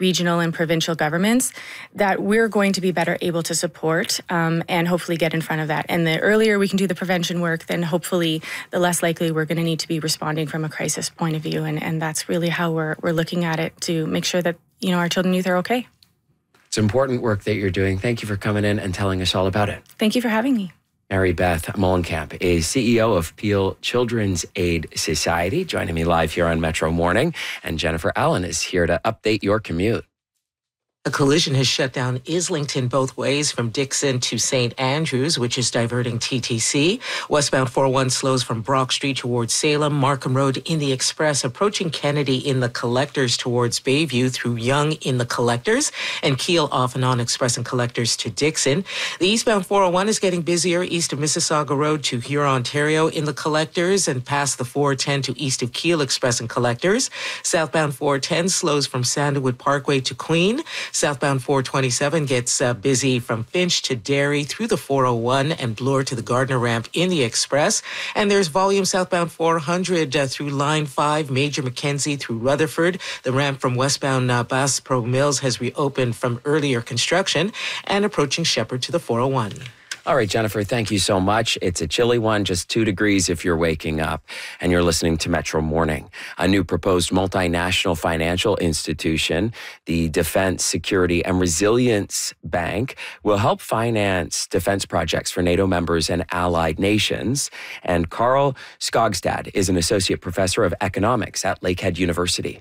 regional and provincial governments, that we're going to be better able to support and hopefully get in front of that. And the earlier we can do the prevention work, then hopefully the less likely we're going to need to be responding from a crisis point of view. And that's really how we're looking at it, to make sure that, our children and youth are okay. It's important work that you're doing. Thank you for coming in and telling us all about it. Thank you for having me. Mary Beth Molenkamp is CEO of Peel Children's Aid Society, joining me live here on Metro Morning. And Jennifer Allen is here to update your commute. A collision has shut down Islington both ways from Dixon to St. Andrews, which is diverting TTC. Westbound 401 slows from Brock Street towards Salem, Markham Road in the Express, approaching Kennedy in the Collectors towards Bayview through Yonge in the Collectors, and Keele off and on Express and Collectors to Dixon. The eastbound 401 is getting busier east of Mississauga Road to Huron, Ontario in the Collectors, and past the 410 to east of Keele Express and Collectors. Southbound 410 slows from Sandalwood Parkway to Queen. Southbound 427 gets busy from Finch to Derry through the 401 and Bloor to the Gardner ramp in the Express. And there's volume southbound 400 through Line 5, Major Mackenzie through Rutherford. The ramp from westbound Bass Pro Mills has reopened from earlier construction, and approaching Shepherd to the 401. All right, Jennifer, thank you so much. It's a chilly one, just 2 degrees if you're waking up, and you're listening to Metro Morning. A new proposed multinational financial institution, the Defense, Security and Resilience Bank, will help finance defense projects for NATO members and allied nations. And Carl Skogstad is an associate professor of economics at Lakehead University.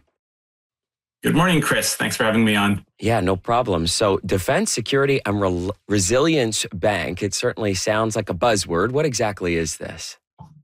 Good morning, Chris. Thanks for having me on. Yeah, no problem. So Defense, Security and Resilience Bank, it certainly sounds like a buzzword. What exactly is this?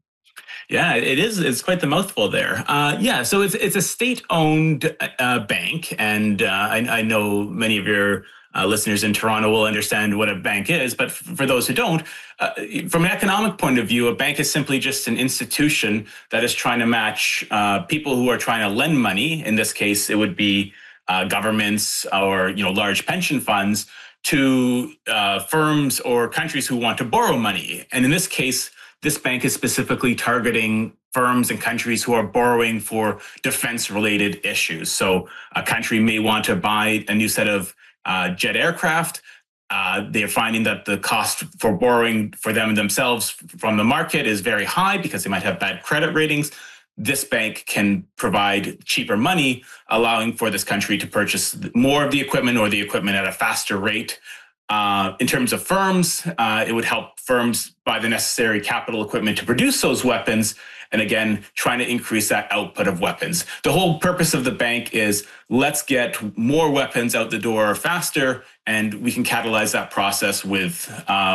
Yeah, it is. It's quite the mouthful there. So it's a state-owned bank, and I know many of your listeners in Toronto will understand what a bank is, but for those who don't, from an economic point of view, a bank is simply just an institution that is trying to match people who are trying to lend money. In this case, it would be governments or large pension funds to firms or countries who want to borrow money. And in this case, this bank is specifically targeting firms and countries who are borrowing for defense-related issues. So a country may want to buy a new set of jet aircraft. They're finding that the cost for borrowing for them themselves from the market is very high because they might have bad credit ratings. This bank can provide cheaper money, allowing for this country to purchase more of the equipment or the equipment at a faster rate. In terms of firms, it would help firms buy the necessary capital equipment to produce those weapons, and again, trying to increase that output of weapons. The whole purpose of the bank is let's get more weapons out the door faster, and we can catalyze that process with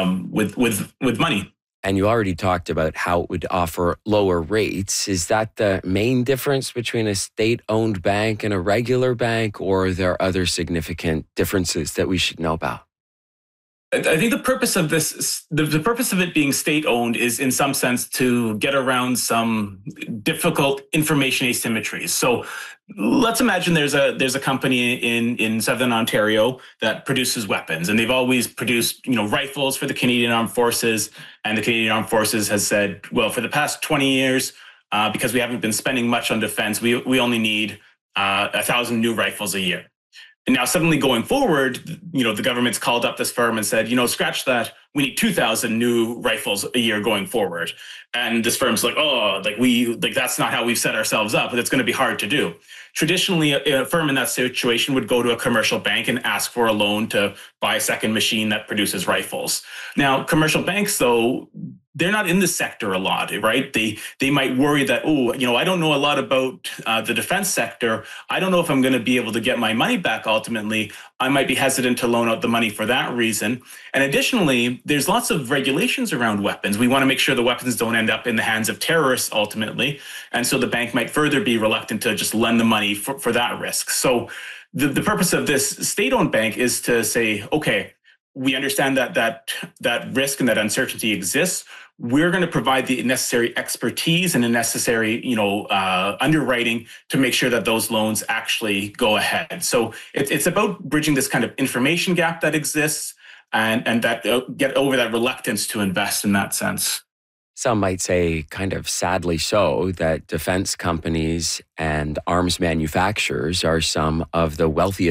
money. And you already talked about how it would offer lower rates. Is that the main difference between a state-owned bank and a regular bank, or are there other significant differences that we should know about? I think the purpose of this, the purpose of it being state-owned is in some sense to get around some difficult information asymmetries. So let's imagine there's a company in Southern Ontario that produces weapons, and they've always produced, rifles for the Canadian Armed Forces. And the Canadian Armed Forces has said, well, for the past 20 years, because we haven't been spending much on defense, we only need 1,000 new rifles a year. And now suddenly going forward, the government's called up this firm and said, scratch that. We need 2,000 new rifles a year going forward. And this firm's like, that's not how we've set ourselves up. That's going to be hard to do. Traditionally, a firm in that situation would go to a commercial bank and ask for a loan to buy a second machine that produces rifles. Now, commercial banks, though, they're not in the sector a lot, right? They might worry that, I don't know a lot about the defense sector. I don't know if I'm going to be able to get my money back ultimately. I might be hesitant to loan out the money for that reason. And additionally, there's lots of regulations around weapons. We want to make sure the weapons don't end up in the hands of terrorists ultimately. And so the bank might further be reluctant to just lend the money for that risk. So the purpose of this state-owned bank is to say, okay, we understand that risk and that uncertainty exists. We're going to provide the necessary expertise and the necessary, underwriting to make sure that those loans actually go ahead. So it's about bridging this kind of information gap that exists and that get over that reluctance to invest in that sense. Some might say, kind of sadly so, that defense companies and arms manufacturers are some of the wealthiest